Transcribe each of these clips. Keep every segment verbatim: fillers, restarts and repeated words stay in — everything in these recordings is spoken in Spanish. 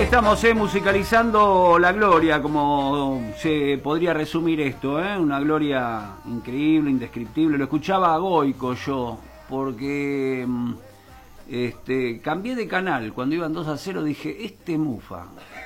estamos eh, musicalizando la gloria, como se podría resumir esto, ¿eh? Una gloria increíble, indescriptible. Lo escuchaba a Goico yo, porque este, cambié de canal. Cuando iban dos a cero dije, este mufa.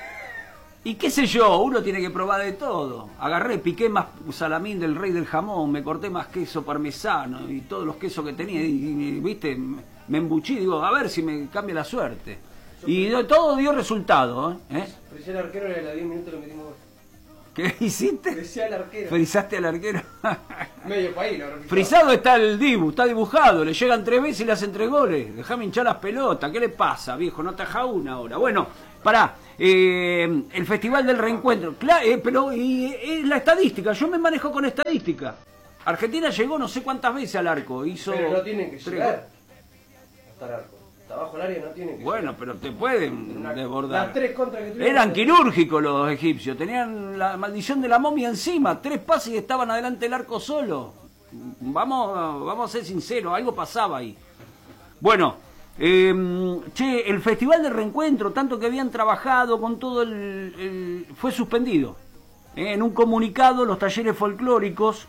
Y qué sé yo, uno tiene que probar de todo. Agarré, piqué más salamín del rey del jamón, me corté más queso parmesano y todos los quesos que tenía. Y, y, viste, me embuchí, digo, a ver si me cambia la suerte. Y todo dio resultado, ¿eh? Frisé al arquero y a los diez minutos lo metimos. ¿Qué hiciste? Frisé al arquero. ¿Frisaste al arquero? Medio país, lo Frisado está el Dibu, está dibujado, le llegan tres veces y le hacen tres goles. Dejame hinchar las pelotas, ¿qué le pasa, viejo? No ataja una ahora. Bueno, pará, eh, el Festival del Reencuentro, claro, eh, pero y, eh, la estadística, yo me manejo con estadística. Argentina llegó no sé cuántas veces al arco, hizo... Pero no tienen que tres... llegar hasta el arco. Abajo el área no tienen que Bueno, llegar. pero te pueden Una, desbordar. Las tres contras que tuvieron. Eran quirúrgicos los egipcios, tenían la maldición de la momia encima, tres pases y estaban adelante del arco solo. Vamos, vamos a ser sinceros, algo pasaba ahí. Bueno, eh, che, el Festival de Reencuentro, tanto que habían trabajado con todo el... el fue suspendido. Eh, en un comunicado, los talleres folclóricos,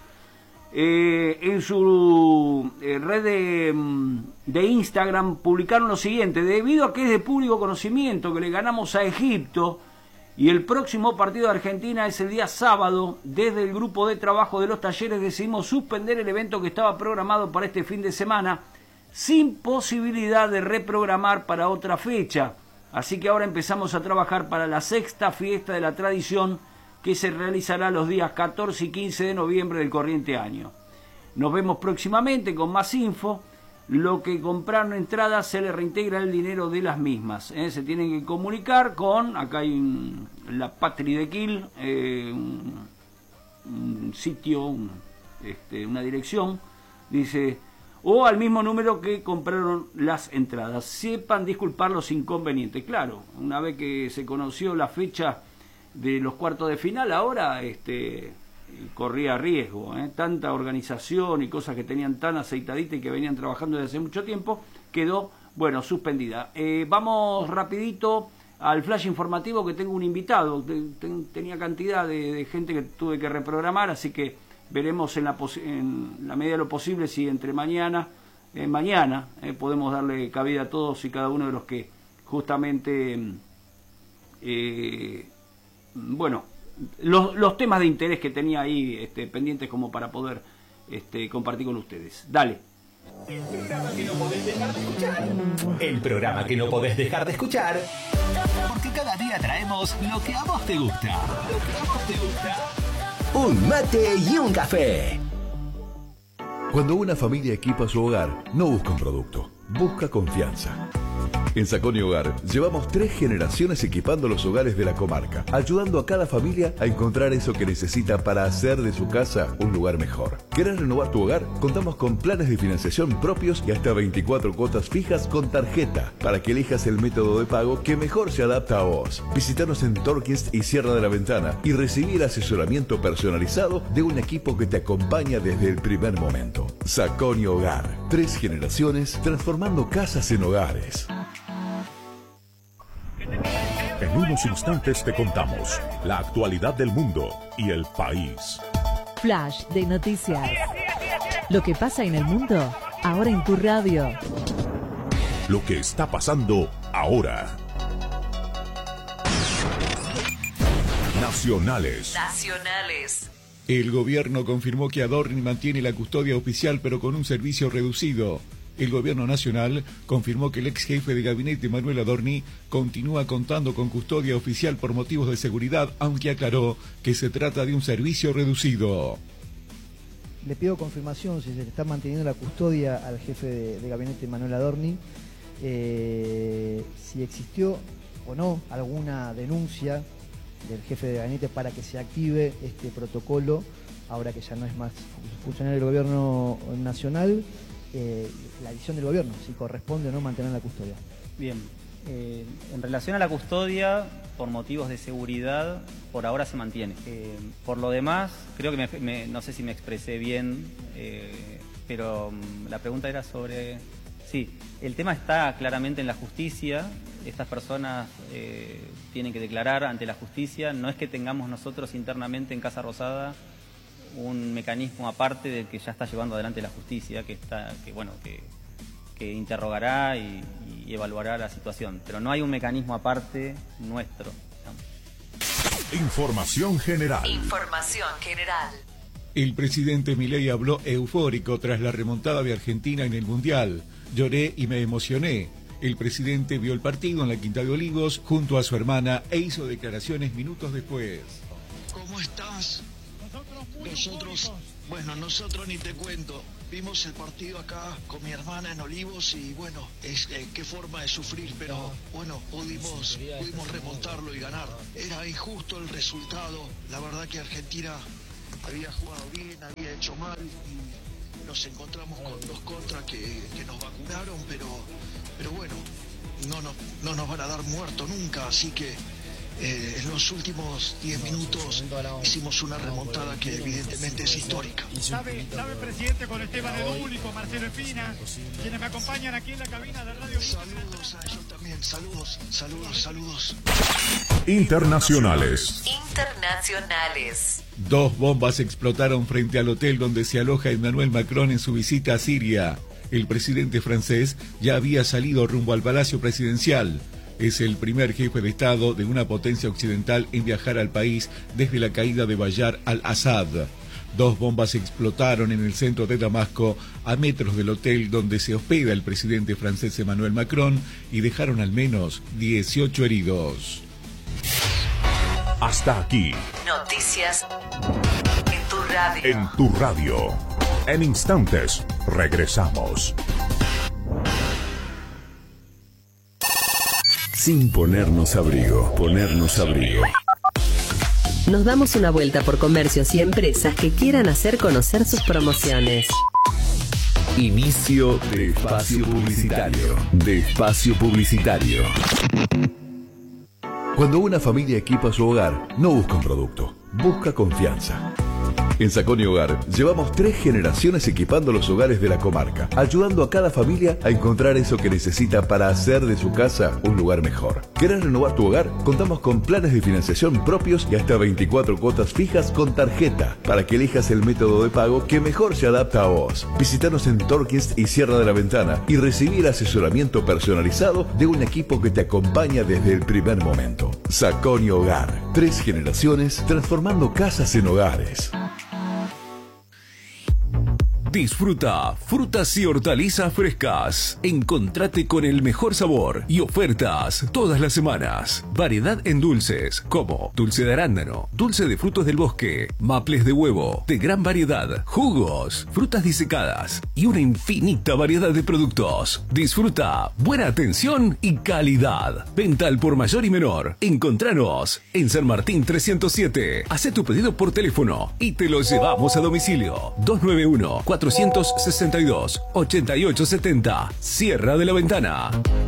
eh, en su eh, red de, de Instagram, publicaron lo siguiente: debido a que es de público conocimiento que le ganamos a Egipto y el próximo partido de Argentina es el día sábado, desde el grupo de trabajo de los talleres decidimos suspender el evento que estaba programado para este fin de semana, sin posibilidad de reprogramar para otra fecha. Así que ahora empezamos a trabajar para la sexta fiesta de la tradición, que se realizará los días catorce y quince de noviembre del corriente año. Nos vemos próximamente con más info. Lo que compraron entradas se le reintegra el dinero de las mismas. ¿eh? Se tienen que comunicar con, acá hay un, la Patri de Quil, eh, un, un sitio, un, este, una dirección, dice, o al mismo número que compraron las entradas. Sepan disculpar los inconvenientes. Claro, una vez que se conoció la fecha de los cuartos de final, ahora este corría riesgo, ¿eh? Tanta organización y cosas que tenían tan aceitadita y que venían trabajando desde hace mucho tiempo, quedó, bueno, suspendida. Eh, vamos rapidito al flash informativo, que tengo un invitado. Ten, tenía cantidad de, de gente que tuve que reprogramar, así que veremos en la, en la medida de lo posible si entre mañana, eh, mañana eh, podemos darle cabida a todos y cada uno de los que justamente... Eh, bueno, los, los temas de interés que tenía ahí este, pendientes como para poder este, compartir con ustedes. Dale. El programa que no podés dejar de escuchar. El programa que no podés dejar de escuchar. Porque cada día traemos lo que a vos te gusta. Lo que a vos te gusta. Un mate y un café. Cuando una familia equipa su hogar, no busca un producto, busca confianza. En Saconi Hogar llevamos tres generaciones equipando los hogares de la comarca, ayudando a cada familia a encontrar eso que necesita para hacer de su casa un lugar mejor. ¿Querés renovar tu hogar? Contamos con planes de financiación propios y hasta veinticuatro cuotas fijas con tarjeta para que elijas el método de pago que mejor se adapta a vos. Visítanos en Torquist y Sierra de la Ventana y recibí el asesoramiento personalizado de un equipo que te acompaña desde el primer momento. Saconi Hogar, tres generaciones transformando casas en hogares. En unos instantes te contamos la actualidad del mundo y el país. Flash de noticias. Lo que pasa en el mundo, ahora en tu radio. Lo que está pasando ahora. Nacionales. Nacionales. El gobierno confirmó que Adorni mantiene la custodia oficial pero con un servicio reducido. El gobierno nacional confirmó que el ex jefe de gabinete Manuel Adorni continúa contando con custodia oficial por motivos de seguridad, aunque aclaró que se trata de un servicio reducido. Le pido confirmación si se le está manteniendo la custodia al jefe de, de gabinete Manuel Adorni, eh, si existió o no alguna denuncia del jefe de gabinete para que se active este protocolo, ahora que ya no es más funcionario del gobierno nacional. Eh, la decisión del gobierno, si corresponde o no mantener la custodia. Bien, eh, en relación a la custodia, por motivos de seguridad, por ahora se mantiene. Eh, por lo demás, creo que me, me, no sé si me expresé bien, eh, pero um, la pregunta era sobre... Sí, el tema está claramente en la justicia. Estas personas eh, tienen que declarar ante la justicia. No es que tengamos nosotros internamente en Casa Rosada un mecanismo aparte del que ya está llevando adelante la justicia, que está, que bueno, que, que interrogará y, y evaluará la situación. Pero no hay un mecanismo aparte nuestro. Información general. Información general. El presidente Milei habló eufórico tras la remontada de Argentina en el Mundial. Lloré y me emocioné. El presidente vio el partido en la Quinta de Olivos junto a su hermana e hizo declaraciones minutos después. ¿Cómo estás? Nosotros, bueno, nosotros ni te cuento. Vimos el partido acá con mi hermana en Olivos y bueno, es eh, qué forma de sufrir, pero bueno, pudimos, pudimos remontarlo y ganar. Era injusto el resultado. La verdad que Argentina había jugado bien, había hecho mal y nos encontramos con dos contras que, que nos vacunaron, pero, pero bueno, no nos, no nos van a dar muerto nunca, así que eh, en los últimos diez minutos hicimos una remontada que evidentemente es histórica. ¿Sabe, sabe presidente, con Esteban Edul y con Marcelo Espina, quienes me acompañan aquí en la cabina de Radio? Saludos a ellos también, saludos, saludos, saludos. Internacionales. Internacionales. Dos bombas explotaron frente al hotel donde se aloja Emmanuel Macron en su visita a Siria. El presidente francés ya había salido rumbo al Palacio Presidencial. Es el primer jefe de Estado de una potencia occidental en viajar al país desde la caída de Bayar al-Assad. Dos bombas explotaron en el centro de Damasco, a metros del hotel donde se hospeda el presidente francés Emmanuel Macron, y dejaron al menos dieciocho heridos. Hasta aquí. Noticias en tu radio. En tu radio. En instantes, regresamos. Sin ponernos abrigo, ponernos abrigo. Nos damos una vuelta por comercios y empresas que quieran hacer conocer sus promociones. Inicio de espacio publicitario. De espacio publicitario. Cuando una familia equipa su hogar, no busca un producto, busca confianza. En Saconi Hogar llevamos tres generaciones equipando los hogares de la comarca, ayudando a cada familia a encontrar eso que necesita para hacer de su casa un lugar mejor. ¿Querés renovar tu hogar? Contamos con planes de financiación propios y hasta veinticuatro cuotas fijas con tarjeta, para que elijas el método de pago que mejor se adapta a vos. Visítanos en Torquist y Sierra de la Ventana y recibí el asesoramiento personalizado de un equipo que te acompaña desde el primer momento. Saconi Hogar, tres generaciones transformando casas en hogares. Disfruta frutas y hortalizas frescas. Encontrate con el mejor sabor y ofertas todas las semanas. Variedad en dulces como dulce de arándano, dulce de frutos del bosque, maples de huevo, de gran variedad, jugos, frutas disecadas y una infinita variedad de productos. Disfruta buena atención y calidad. Venta al por mayor y menor. Encontranos en San Martín trescientos siete. Hacé tu pedido por teléfono y te lo llevamos a domicilio. dos nueve uno, cuatro seis dos, ocho ocho siete cero. Sierra de la Ventana.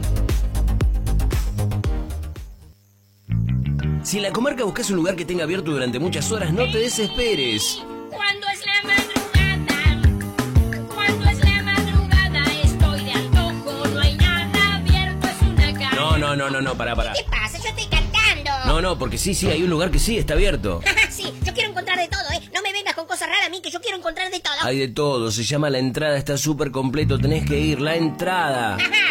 Si en la comarca buscas un lugar que tenga abierto durante muchas horas, no te desesperes. Cuando es la madrugada, cuando es la madrugada, estoy de antojo, no hay nada abierto, es una calle. No, no, no, no, no, pará, pará. ¿Qué pasa? Yo estoy cantando. No, no, porque sí, sí, hay un lugar que sí está abierto. Sí, yo quiero encontrar de todo, ¿eh? No me vengas con cosas raras a mí, que yo quiero encontrar de todo. Hay de todo, se llama La Entrada, está súper completo, tenés que ir, La Entrada. Ajá,